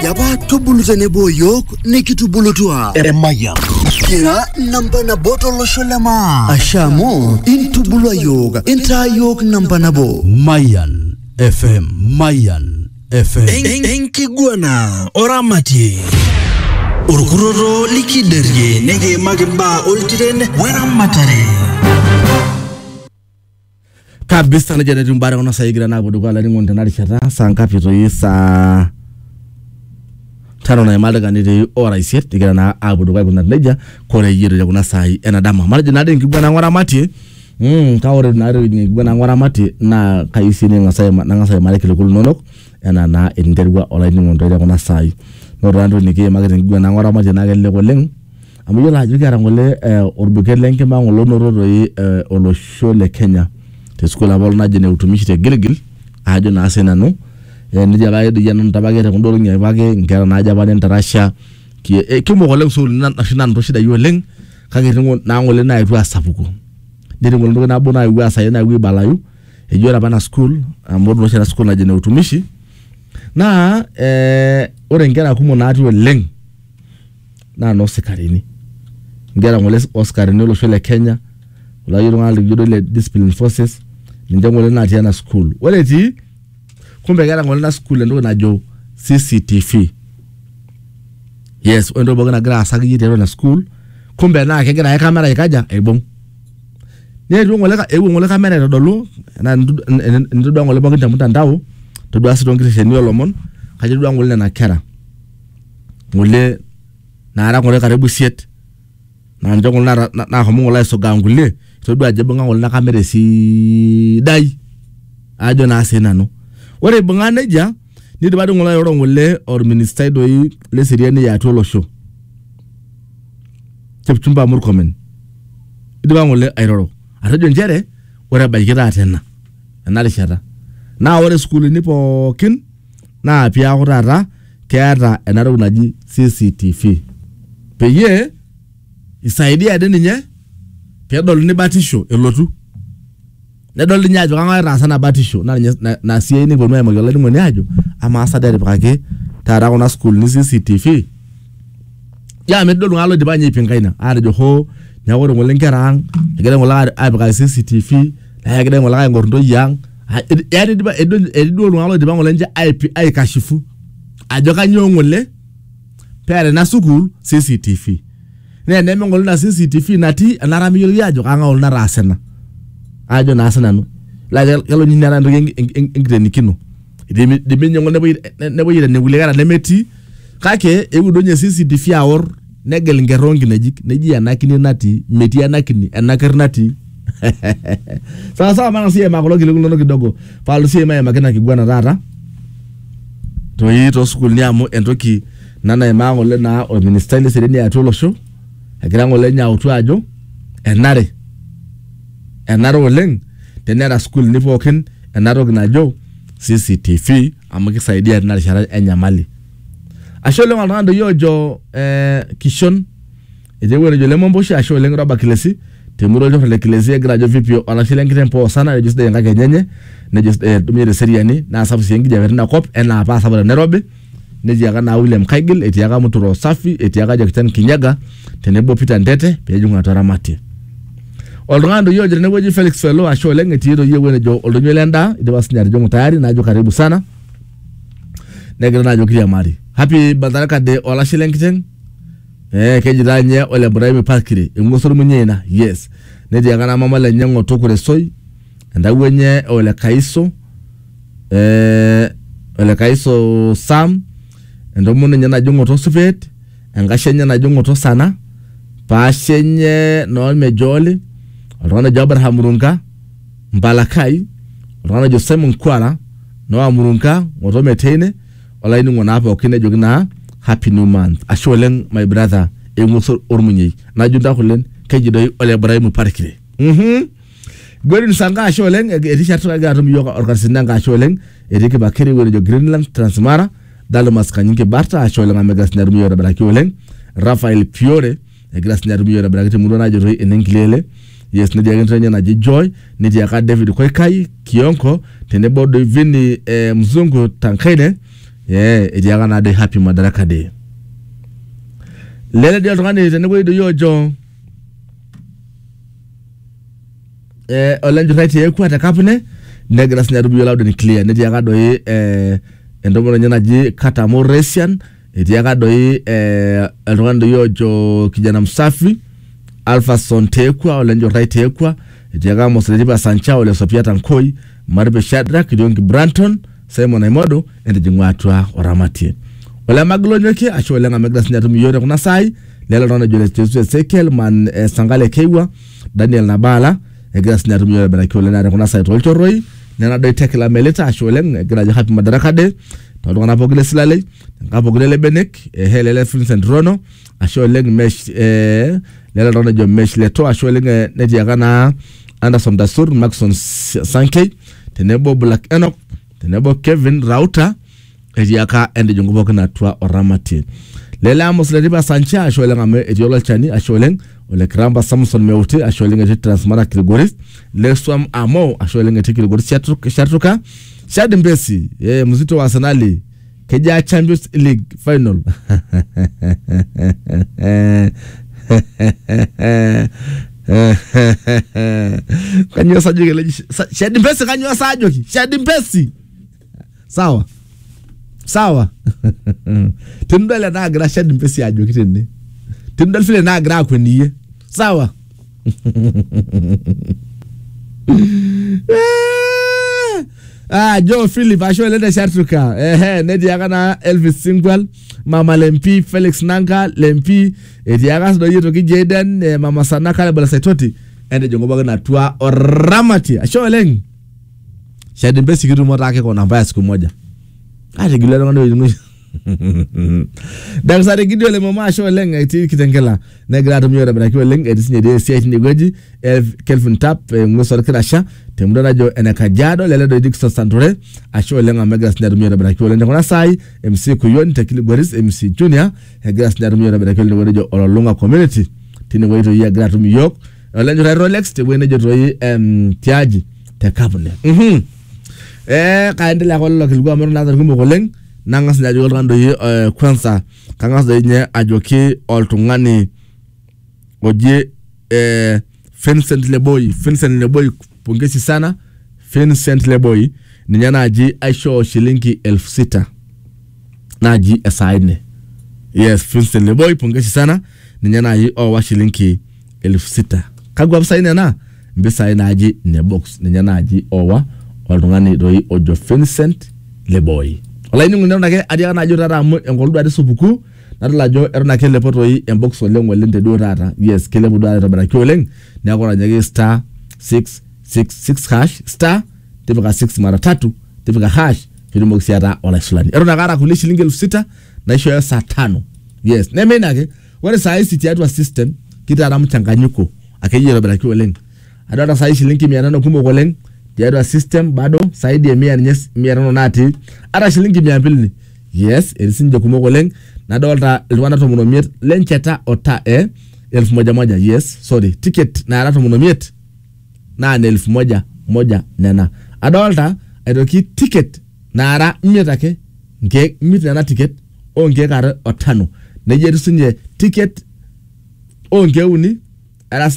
Yaba tubulu tenebo yok nikitubulutua Emayan Kira namba na boto losholema Ashamo intubulua yok Inta yok namba na bo Mayan FM Enkiguana Oramati Urukuroro likiderye Nege magimba ultirene Weramatare Kabisa na jana tumbara kuna saigira na bodo kwa lani ngonde nari chata sankapi to yisa tano na yamada ganide ora iset digira na abodo kwa kuna neja kore yiro ya kuna sai enadama mara jana de ngibana ngora mati kawore na re ngibana ngora mati na kaisi ni ngasai mara kile kulu nonok ena na enderwa ola ni ngonde ya kuna sai no rando nike magere ngibana ngora mati na gele koleng amuyo la jikara ngole orbuke lenke ma ngolo noro yi olosho le Kenya Teskola bolna jene utumishi te Gilgil ajo na asenanu nija bae dija ntabagere kundoro nya bage ngera na aja bane ntarasha ki kimo goleng so na ndo shida yoleng kage ngo na ngole na iru asapuko ndiri ngolo na bona iru asaye na iru balayu ejora bana school amodo shira school na jene utumishi na ore ngera kumo na atu leng na no sikarini ngera ngole Oscar ni lo shole Kenya la yiro ngali le discipline forces ndengole na tiana school wale ti kumbe gara ngole na school ndo na jo CCTV yes ndo bogana gra sagi tero na school kumbe na ke gra kamera ikaja ebom ne ndo ngole ka ngole kamera dolo na ndo ngole boginta mutandao to do asido ngire ni olomon kaje ndo ngole na kera ngole na ara ngole karibu 7 na ndo ngole na homo ngole so gangule to do aje bonga ngol na kamera si dai ajo na senano ore bonga neja ni de badu ngola yoro ngole or minister do yi le seriani ya tolo show chepchumba murkomen de ba ngole ayro atajo njere ore ba gira tena na lishara na ore school ni pokin na pia kurara keata enaro naji CCTV peye isaidia de ninye pedol ni batisho elotu nedol ni ajo kanga rasa na batisho na sie ni bono emoyo le ngone ajo ama asadere pakake tara kona school ni CCTV ya medol ngalo de banye pingaina ajo ho nyaworo ngole ngerang egere ngola abika CCTV la egere ngola ngorndo yang ya de ba edol ngalo de bangole nje IP ai kashifu ajo kanyo ngole pere na school CCTV ne ngol na CCTV nati anarami yolo yajo kanga ol na rasena ajo na asena no la yalo ni nara ndenge engire nikino de menyo ngone ne boyire ne wulegara ne meti kake ewudo nye CCTV awor negel ngerongi neji anakini nati meti anakini anakernati sasa mana sie makolo kiluno kidogo palo sie maya makena kigwana rara to yito school nyamo entoki nana emango le na o minister sereni atolo show agirango lenya utuajo enare oleng tenera school ni poken enaro gnajo CCTV amakisaidia na shara enyamali ashole ngando yojo kishon ejewe jo lemomboshi ashole ngroba kilesi temuro jo le kilesi grajo vipio ona shilengi tempo sana just de ngake nyenye ne just dumire seriani na safu sengi javerna na kop ena pa sabara Nairobi nejiaga na William Kaigil etiaga muturo safi etiaga Jackson Kinyaga tenebo Peter Ndete pejunga toramati olrando yoje ne woji Felix Felo ashole ngetiro yewe jo oldonyelenda idebasinyari jo mutayari najo karibu sana negra najo kia mari happy badaraka de ola shilenkiten kejidanye ole Ibrahim Parkiri ngosoro munyena yes nejiaga na mama le nyengo tokure soy ndawenye ole Kaiso Sam ndomune nyana jongo to sufet engashenye na jongo to sana pashenye no mejoli rona Abraham Murunga Mbalakai rona Joseph Nkwala no Amurunga ngoto metene olaini ngona apa okine jogina happy new month asholen my brother engusor ormunyi na junda kulen kejidoy ole Ibrahim Parkire Gwerin sanga asholen etishat ga tum yoga orkasinanga asholen erike bakeri wero Greenland Transmara dalo maskanyinke barta asholen amega snermi yora baraki olen Rafael Piore egras snermi yora baraki murona joro enenkilele yes ne dia ngenya na Joy ne dia ka David Koikai Kionko tenebo do vini mzungu tankene etiaka na de happy Madaraka Day lele dio tokani tenebo ido yojo olenjo right yekwa takapne negra snya rubu loud and clear netiaka doi endomo nyana ji Kata Moresian etiaka doi eltokani yojo kijana msafi Alpha Sontekwa olenjo right yekwa etiaka Moseletipa Sancha ole Sofia Tankoi Marbe Shadrack Kidiongi Branton Simon Aimodo ende jingwatwa Oramati ole maglonyoke asho ole ngamegras nyatum yore kuna sai lelo rona jole Jesu Ezekiel man Sangale Kewa Daniel Nabala egras nyatum yore bana kole na kuna sai tolchoroi nena do tekla meleta asho ole gra happy Madaraka Day to ngana pogile silale ngapogile benek helele Vincent Rono asho ole mesh lelo rona jo mesh leto asho ole neti yakana Anderson Dasur Maxon Sankey tenebo Black Enoch tenebo Kevin Rauta etiaka ende jongo na twa Oramati lela Moseletipa Sancha ashole ngame etiola chani ashole ole Kramba Samson Meuti ashole ngeti Transmara Kilgoris Leswam Amo ashole ngeti Kilgoris Shatruka Shadi Mbesi mzito wa Arsenal keja Champions League final kanyo sajoki Shadi Mbesi kanyo sajoki Shadi Mbesi sawa tindole na gra Shadi Mbesi ajoki tende tindole file na gra kweniye sawa Joe Philip ashole de Shatruka nedi yakana Elvis Singwell Mama Lempi Felix Nanga Lempi etiaka do yeto ki Jaden Mama Sanaka bala Saitoti ende jongo na twa Oramati ashole Shadi Mbesi kitu motake kwa namba ya siku moja ati gilelo ngano daksari gidio le mama ashole eti kitengela negrado myora bana kiwe leng eti de CH Nigweji Kelvin Tap ngosor krasha temdona jo enakajado lele do Dixon Santore ashole ngamegas na myora bana kiwe leng kona sai MC Kuyon Tekili Boris MC Junior hegas na myora bana kiwe leng jo Ololunga community tini weito ya gratu miyok lenjo Rolex te wene jo toyi tiaji te kabune kaendelea kwa lolo kilikuwa mero nazari kumbo koleng nangas na ajoki oltung'ani doi kwanza kangas doi nye ajoki oltung'ani oje Vincent Leboy pongezi sana Vincent Leboy ninye naaji aisho shilingi 6,000 naaji esaine yes Vincent Leboy pongezi sana ninye naaji owa shilingi 6,000 kagwa bisaine na mbisa naaji nebox ninye naaji owa oltung'ani doi ojo Vincent Leboy olaini ngune nake adiaka najo tata amu engoldu ade supuku natala jo erona kele potoi embox oleng oleng tedo tata yes kele budu ade tabaraki oleng neako ranyake *666 hash star tipika 6 mara 3 tipika hash filimo kisiata ola sulani erona kara kuli shilingi 6,000 na isho ya saa 5 yes nemena ke wale saa hii tiatu system kitara mchanganyiko akejero tabaraki oleng adota saa hii shilingi 500 kumbo oleng tiatu system bado saidi ya 100 nati ara shilingi 200 yes elisinje kumoko leng na dolta ilwana to monomiet lencheta ota 1,000 yes sorry ticket na ara to monomiet na 1,000 nena adolta edoki ticket na ara mietake nke mitena ticket o nke kare otano neje tusunye ticket o nke uni ara